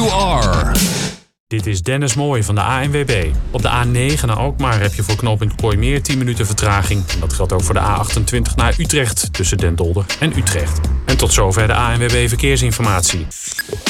you are. Dit is Dennis Mooij van de ANWB. Op de A9 naar Alkmaar heb je voor knooppunt Kooimeer 10 minuten vertraging. En dat geldt ook voor de A28 naar Utrecht tussen Den Dolder en Utrecht. En tot zover de ANWB Verkeersinformatie.